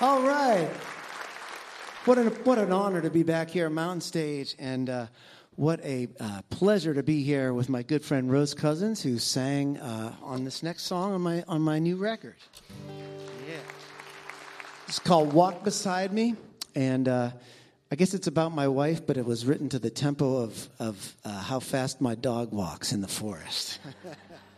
All right. What an honor to be back here at Mountain Stage, and what a pleasure to be here with my good friend Rose Cousins, who sang on this next song on my new record. Yeah. It's called "Walk Beside Me," and I guess it's about my wife, but it was written to the tempo of how fast my dog walks in the forest.